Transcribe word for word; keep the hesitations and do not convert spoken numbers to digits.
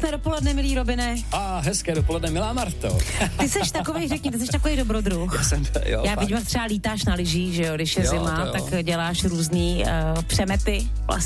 Krásné dopoledne, milý Robine. A hezké dopoledne, milá Marto. Ty seš takový, řekni, ty seš takový dobrodruh. Já jsem, jo, Já fakt. vidím, jak třeba lítáš na lyžích, že jo, když je Jo, zima, to jo. tak děláš různý uh, přemety. Vlastně